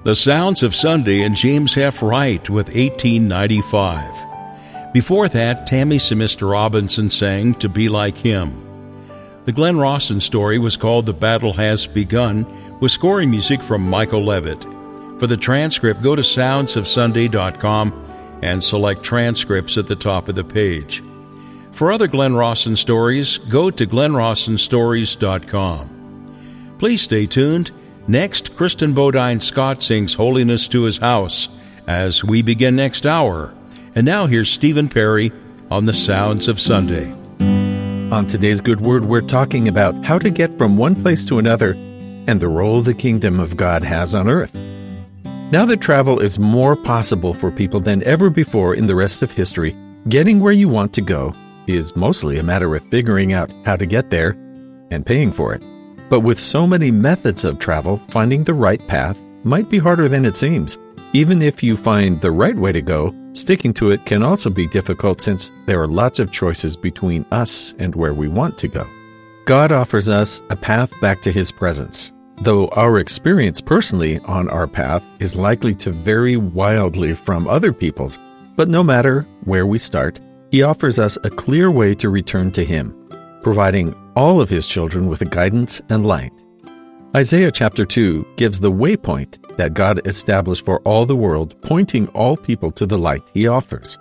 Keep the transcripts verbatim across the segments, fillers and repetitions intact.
The Sounds of Sunday and James F. Wright with eighteen ninety-five. Before that, Tammy Semister Robinson sang To Be Like Him. The Glenn Rawson story was called The Battle Has Begun, with scoring music from Michael Levitt. For the transcript, go to sounds of sunday dot com and select transcripts at the top of the page. For other Glenn Rawson stories, go to glenn rawson stories dot com. Please stay tuned. Next, Kristen Bodine Scott sings Holiness to His House as we begin next hour. And now here's Stephen Perry on the Sounds of Sunday. On today's Good Word, we're talking about how to get from one place to another and the role the kingdom of God has on earth. Now that travel is more possible for people than ever before in the rest of history, getting where you want to go is mostly a matter of figuring out how to get there and paying for it. But with so many methods of travel, finding the right path might be harder than it seems. Even if you find the right way to go, sticking to it can also be difficult since there are lots of choices between us and where we want to go. God offers us a path back to His presence, though our experience personally on our path is likely to vary wildly from other people's. But no matter where we start, He offers us a clear way to return to Him, providing all of His children with guidance and light. Isaiah chapter two gives the waypoint that God established for all the world, pointing all people to the light He offers.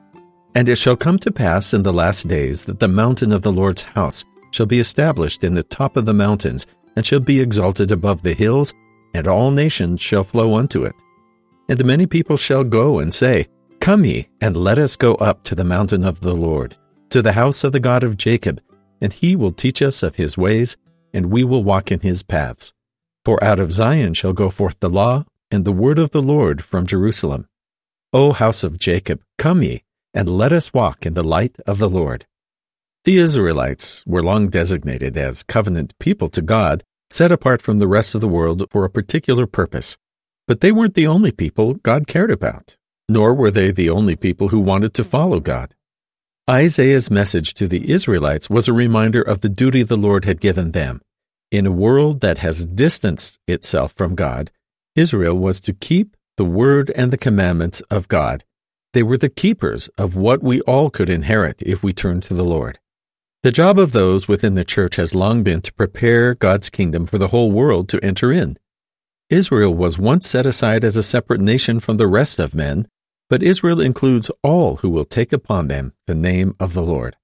And it shall come to pass in the last days that the mountain of the Lord's house shall be established in the top of the mountains, and shall be exalted above the hills, and all nations shall flow unto it. And many people shall go and say, Come ye, and let us go up to the mountain of the Lord, to the house of the God of Jacob, and He will teach us of His ways, and we will walk in His paths. For out of Zion shall go forth the law, and the word of the Lord from Jerusalem. O house of Jacob, come ye, and let us walk in the light of the Lord. The Israelites were long designated as covenant people to God, set apart from the rest of the world for a particular purpose. But they weren't the only people God cared about, nor were they the only people who wanted to follow God. Isaiah's message to the Israelites was a reminder of the duty the Lord had given them. In a world that has distanced itself from God, Israel was to keep the word and the commandments of God. They were the keepers of what we all could inherit if we turned to the Lord. The job of those within the church has long been to prepare God's kingdom for the whole world to enter in. Israel was once set aside as a separate nation from the rest of men, but Israel includes all who will take upon them the name of the Lord.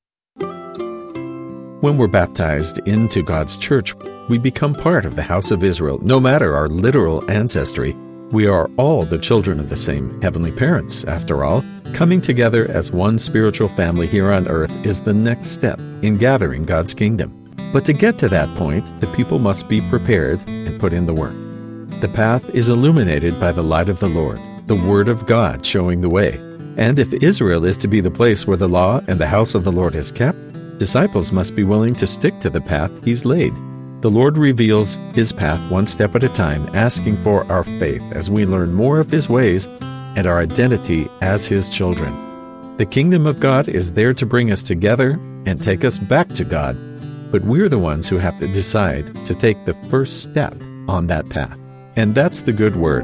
When we're baptized into God's church, we become part of the house of Israel. No matter our literal ancestry, we are all the children of the same heavenly parents. After all, coming together as one spiritual family here on earth is the next step in gathering God's kingdom. But to get to that point, the people must be prepared and put in the work. The path is illuminated by the light of the Lord, the Word of God showing the way. And if Israel is to be the place where the law and the house of the Lord is kept, disciples must be willing to stick to the path He's laid. The Lord reveals His path one step at a time, asking for our faith as we learn more of His ways and our identity as His children. The kingdom of God is there to bring us together and take us back to God, but we're the ones who have to decide to take the first step on that path. And that's the Good Word.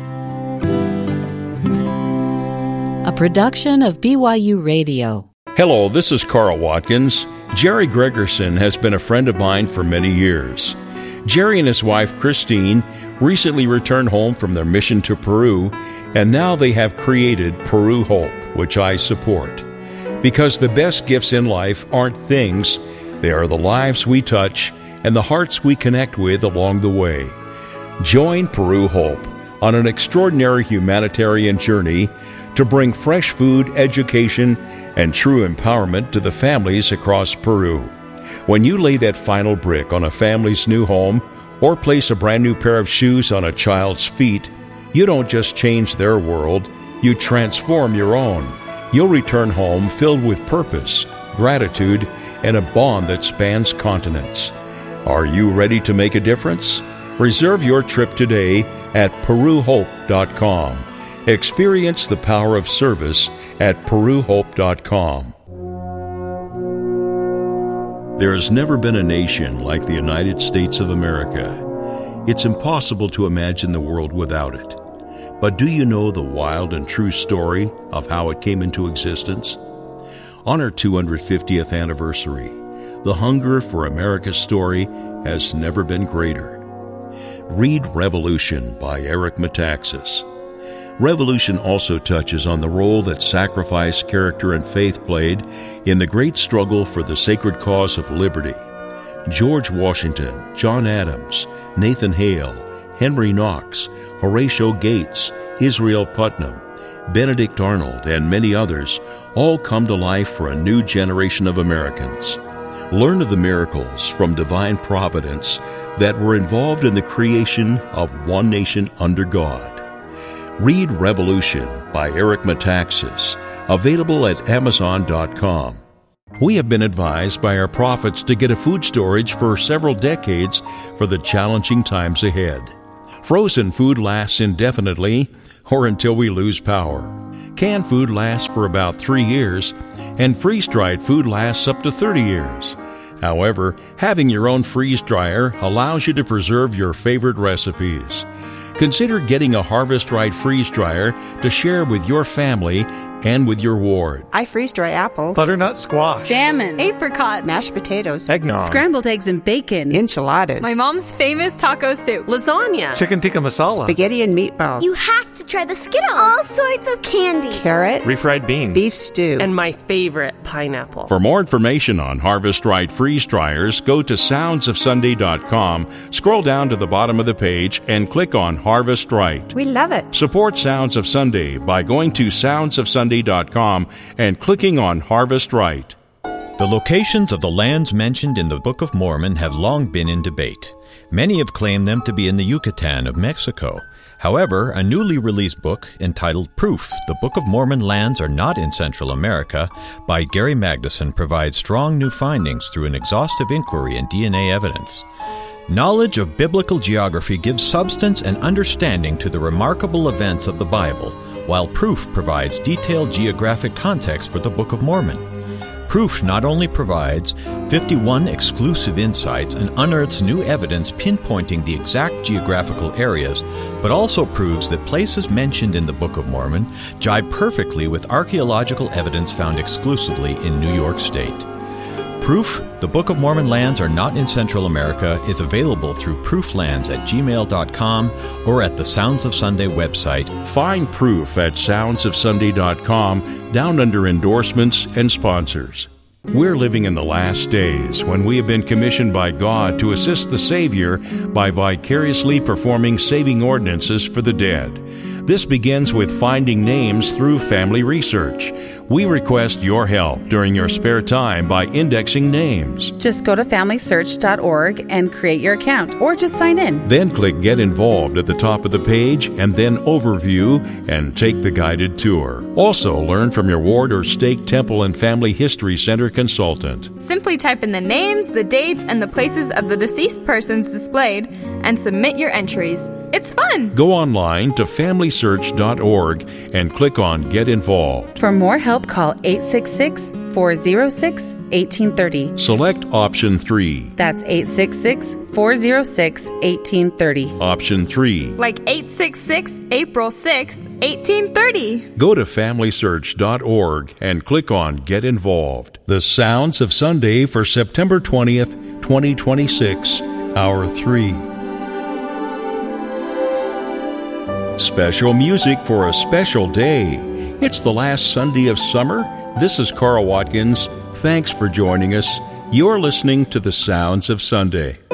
A production of B Y U Radio. Hello, this is Carl Watkins. Jerry Gregerson has been a friend of mine for many years. Jerry and his wife, Christine, recently returned home from their mission to Peru, and now they have created Peru Hope, which I support. Because the best gifts in life aren't things, they are the lives we touch and the hearts we connect with along the way. Join Peru Hope on an extraordinary humanitarian journey to bring fresh food, education, and true empowerment to the families across Peru. When you lay that final brick on a family's new home or place a brand new pair of shoes on a child's feet, you don't just change their world, you transform your own. You'll return home filled with purpose, gratitude, and a bond that spans continents. Are you ready to make a difference? Reserve your trip today at peru hope dot com. Experience the power of service at peru hope dot com. There has never been a nation like the United States of America. It's impossible to imagine the world without it. But do you know the wild and true story of how it came into existence? On our two hundred fiftieth anniversary, the hunger for America's story has never been greater. Read Revolution by Eric Metaxas. Revolution also touches on the role that sacrifice, character, and faith played in the great struggle for the sacred cause of liberty. George Washington, John Adams, Nathan Hale, Henry Knox, Horatio Gates, Israel Putnam, Benedict Arnold, and many others all come to life for a new generation of Americans. Learn of the miracles from divine providence that were involved in the creation of one nation under God. Read Revolution by Eric Metaxas, available at amazon dot com. We have been advised by our prophets to get a food storage for several decades for the challenging times ahead. Frozen food lasts indefinitely or until we lose power. Canned food lasts for about three years, and freeze-dried food lasts up to thirty years. However, having your own freeze dryer allows you to preserve your favorite recipes. Consider getting a Harvest Right freeze dryer to share with your family and with your ward. I freeze dry apples, butternut squash, salmon, apricots, mashed potatoes, eggnog, scrambled eggs and bacon, enchiladas, my mom's famous taco soup, lasagna, chicken tikka masala, spaghetti and meatballs. You have to try the Skittles. All sorts of candy. Carrots, refried beans, beef stew, and my favorite, pineapple. For more information on Harvest Right freeze dryers, go to sounds of sunday dot com, scroll down to the bottom of the page, and click on Harvest Right. We love it. Support Sounds of Sunday by going to sounds of sunday dot com and clicking on Harvest Right. The locations of the lands mentioned in the Book of Mormon have long been in debate. Many have claimed them to be in the Yucatan of Mexico. However, a newly released book entitled Proof, The Book of Mormon Lands Are Not in Central America by Gary Magnuson provides strong new findings through an exhaustive inquiry and D N A evidence. Knowledge of biblical geography gives substance and understanding to the remarkable events of the Bible, while Proof provides detailed geographic context for the Book of Mormon. Proof not only provides fifty-one exclusive insights and unearths new evidence pinpointing the exact geographical areas, but also proves that places mentioned in the Book of Mormon jibe perfectly with archaeological evidence found exclusively in New York State. Proof, The Book of Mormon Lands Are Not in Central America is available through prooflands at gmail dot com or at the Sounds of Sunday website. Find Proof at sounds of sunday dot com down under endorsements and sponsors. We're living in the last days when we have been commissioned by God to assist the Savior by vicariously performing saving ordinances for the dead. This begins with finding names through family research. We request your help during your spare time by indexing names. Just go to family search dot org and create your account, or just sign in. Then click Get Involved at the top of the page, and then Overview, and take the guided tour. Also, learn from your ward or stake temple and family history center consultant. Simply type in the names, the dates, and the places of the deceased persons displayed, and submit your entries. It's fun! Go online to family search dot org and click on Get Involved. For more help, call eight six six, four oh six, one eight three oh. Select option three. That's eight six six, four oh six, one eight three oh. Option three. Like eight six six, April sixth, eighteen thirty. Go to family search dot org and click on Get Involved. The Sounds of Sunday for September twentieth, twenty twenty-six, Hour three. Special music for a special day. It's the last Sunday of summer. This is Carl Watkins. Thanks for joining us. You're listening to the Sounds of Sunday.